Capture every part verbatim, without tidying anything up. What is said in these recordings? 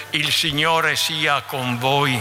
Il Signore sia con voi.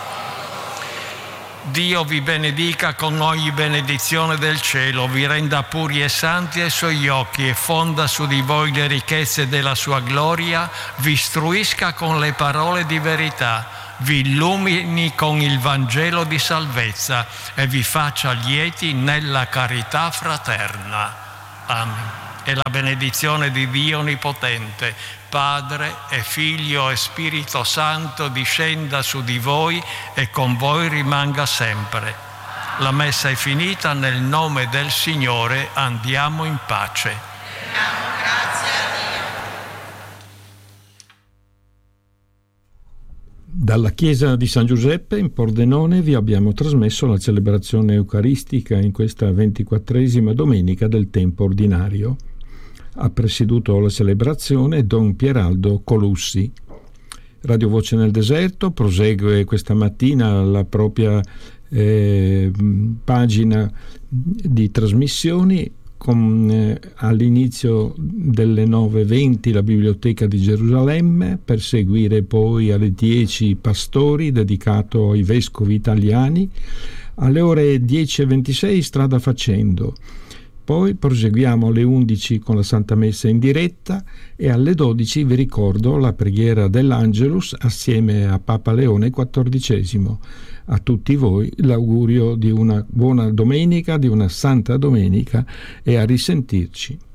Dio vi benedica con ogni benedizione del cielo, vi renda puri e santi ai suoi occhi e fonda su di voi le ricchezze della sua gloria, vi istruisca con le parole di verità, vi illumini con il Vangelo di salvezza e vi faccia lieti nella carità fraterna. Amen. E la benedizione di Dio Onnipotente, Padre e Figlio e Spirito Santo discenda su di voi e con voi rimanga sempre. La messa è finita, nel nome del Signore andiamo in pace. Diamo grazie a Dio. Dalla chiesa di San Giuseppe in Pordenone vi abbiamo trasmesso la celebrazione eucaristica in questa ventiquattresima domenica del tempo ordinario. Ha presieduto la celebrazione Don Pieraldo Colussi. Radio Voce nel Deserto prosegue questa mattina la propria eh, pagina di trasmissioni con eh, all'inizio delle nove e venti la Biblioteca di Gerusalemme, per seguire poi alle dieci Pastori dedicato ai vescovi italiani, alle ore dieci e ventisei Strada Facendo. Poi proseguiamo alle undici con la Santa Messa in diretta e alle dodici vi ricordo la preghiera dell'Angelus assieme a Papa Leone quattordicesimo. A tutti voi l'augurio di una buona domenica, di una santa domenica e a risentirci.